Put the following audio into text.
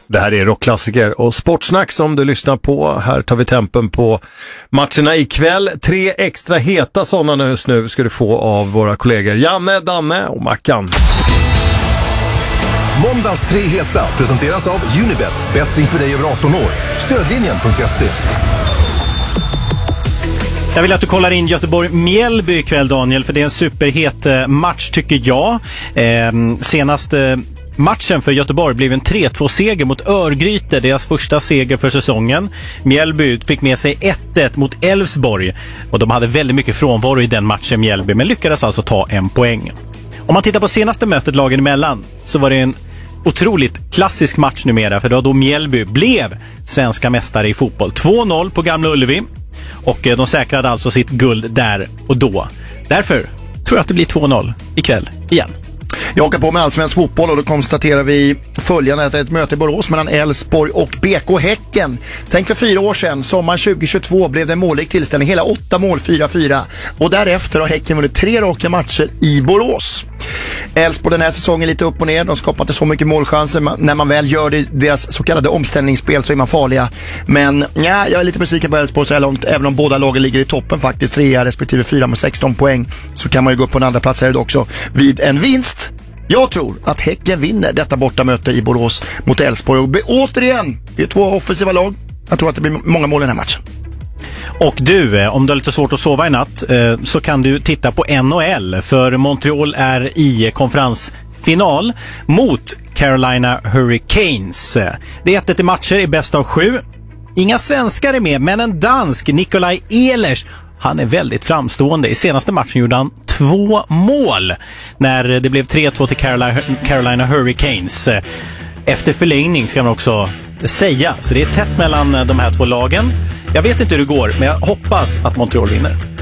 Det här är rockklassiker och sportsnack som du lyssnar på. Här tar vi tempen på matcherna ikväll. 3 extra heta sådana just nu ska du få av våra kollegor Janne, Danne och Mackan. Måndags 3 heta presenteras av Unibet, betting för dig över 18 år. Stödlinjen.se. Jag vill att du kollar in Göteborg-Mjällby ikväll, Daniel, för det är en superhet match tycker jag. Senaste matchen för Göteborg blev en 3-2-seger mot Örgryte, deras första seger för säsongen. Mjällby fick med sig 1-1 mot Elfsborg och de hade väldigt mycket frånvaro i den matchen, Mjällby, men lyckades alltså ta 1 poäng. Om man tittar på senaste mötet lagen emellan så var det en otroligt klassisk match numera, för då Mjällby blev svenska mästare i fotboll. 2-0 på Gamla Ullevi och de säkrade alltså sitt guld där och då. Därför tror jag att det blir 2-0 ikväll igen. Jag åker på med allsvensk fotboll och då konstaterar vi följande att det är ett möte i Borås mellan Elfsborg och BK Häcken. Tänk för 4 år sedan, sommaren 2022, blev det en målrik tillställning, hela 8 mål, 4-4. Och därefter har Häcken vunnit 3 raka matcher i Borås. Elfsborg den här säsongen lite upp och ner, de skapar inte så mycket målchanser. När man väl gör det, deras så kallade omställningsspel, så är man farliga. Men ja, jag är lite besviken på Elfsborg så här långt, även om båda lagen ligger i toppen faktiskt, 3 respektive 4 med 16 poäng, så kan man ju gå upp på en andra plats här också vid en vinst. Jag tror att Häcken vinner detta bortamöte i Borås mot Elfsborg. Och återigen, det är 2 offensiva lag. Jag tror att det blir många mål i den här matchen. Och du, om du har lite svårt att sova i natt så kan du titta på NHL. För Montreal är i konferensfinal mot Carolina Hurricanes. Det är 1-1 i matcher i bäst av 7. Inga svenskar är med, men en dansk, Nikolaj Ehlers, han är väldigt framstående. I senaste matchen gjorde han 2 mål när det blev 3-2 till Carolina Hurricanes. Efter förlängning ska man också säga. Så det är tätt mellan de här 2 lagen. Jag vet inte hur det går, men jag hoppas att Montreal vinner.